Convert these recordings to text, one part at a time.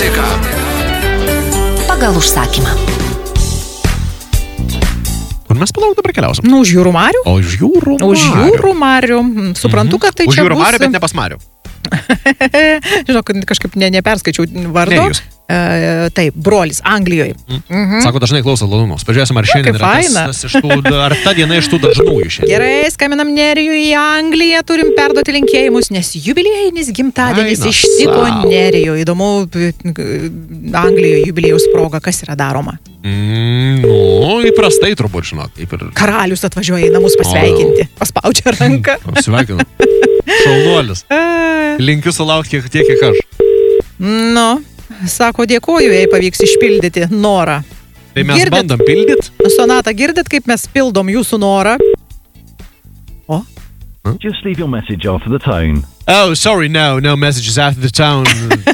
nuotaika. Pagal užsakymą. Kur mes palauk dabar keliausim? Nu, už jūrų marių. O už jūrų marių. Už jūrų marių. Suprantu, kad tai už čia jūrų bus... marių, bet ne pas marių. Žinok, kažkaip neperskaičiau vardo. Nerijus. Taip, brolis, Anglijoje. Sako, dažnai klauso Lalunos. Pažiūrėsim, ar šiandien kaip yra faina. tas iš tų, ar ta diena iš tų dažnųjų šiandien. Gerai, skambinam Nerijui į Angliją, turim perduoti linkėjimus, nes jubiliejinis gimtadienis Aina ištiko sau. Nerijui. Įdomu, Anglijoje jubiliejaus proga, kas yra daroma. Nu, įprastai turbūt, žinok. Kaip ir... Karalius atvažiuoja į namus pasveikinti, paspaudžia ranką. Sveikinu. Šaunuolis. Linkiu sulaukti tiek, kiek aš. Nu, sako, dėkoju, jei pavyks išpildyti norą. Tai mes bandom pildyti. Sonata, girdit, kaip mes pildom jūsų norą? O? Just leave your message after the tone. Oh, sorry, no messages after the tone.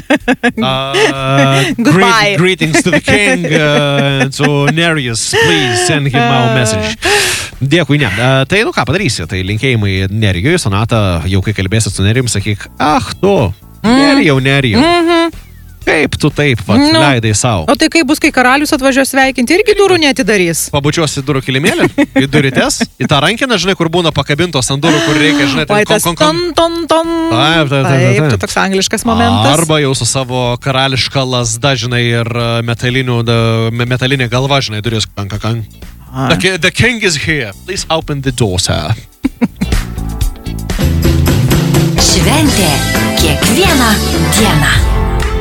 Goodbye. Greetings to the king and to Nerijus. Please send him our message. Dėkui, ne. Tai, nu ką padarysi, tai linkėjimai Nerijui, Sonata, jau kai kalbėsit su Nerijum, sakyk, tu, Nerijau. Kaip tu taip, leidai savo. O tai kaip bus, kai karalius atvažiuos sveikinti, irgi durų neatidarys? Pabučiuosi durų kilimėlį, į durites, į tą rankiną, žinai, kur būna pakabintos ant durų, kur reikia, žinai, Oi, tas ton. Taip, tu toks angliškas momentas. Arba jau su savo karališka lazda, žinai, ir metalinė galva, žinai, duris. The king is here. Please open the door, sir. Šventė kiekvieną dieną.